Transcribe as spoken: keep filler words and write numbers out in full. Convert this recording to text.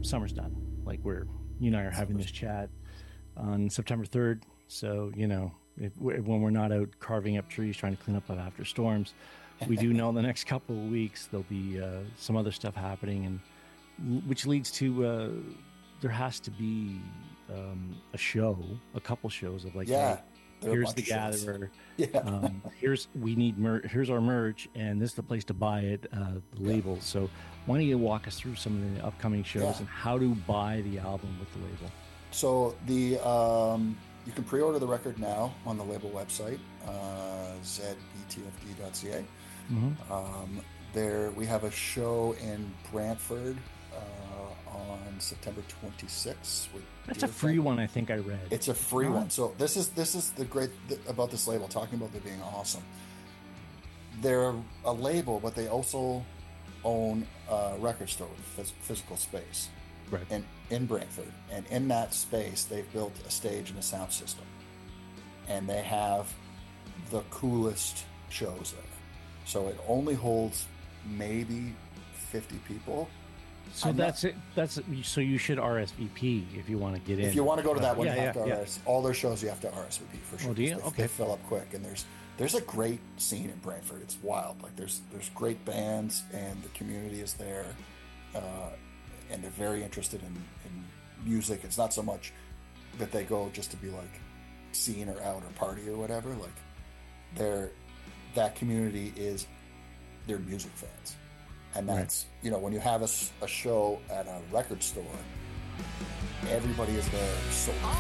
summer's done. Like we're you and I are having this chat on September third. So you know, if, when we're not out carving up trees trying to clean up after storms, we do know in the next couple of weeks there'll be uh, some other stuff happening, and which leads to uh, there has to be um, a show, a couple shows of like, yeah. hey, here's the gatherer. Yeah. um, here's we need mer- here's our merch, and this is the place to buy it. Uh, the label. Yeah. So why don't you walk us through some of the upcoming shows yeah. and how to buy the album with the label? So the um, you can pre-order the record now on the label website, uh, z b t f d dot c a. Mm-hmm. Um, there we have a show in Brantford uh, on September twenty-sixth. With That's Deer a free Thing. One, I think I read. It's a free oh. one. So this is this is the great th- about this label. Talking about them being awesome. They're a label, but they also own a record store with phys- physical space, right? And in Brantford, and in that space, they've built a stage and a sound system, and they have the coolest shows there. So it only holds maybe fifty people. So I'm that's not, it. That's so you should R S V P if you want to get in. If you want to go to that one, yeah, you have yeah, to yeah. R S V P. All their shows you have to R S V P for sure. Oh, do you? They, okay. They fill up quick, and there's there's a great scene in Brantford. It's wild. Like there's there's great bands, and the community is there, uh, and they're very interested in, in music. It's not so much that they go just to be like seen or out or party or whatever. Like they're that community is they're music fans. And that's, right. you know, when you have a, a show at a record store, everybody is there so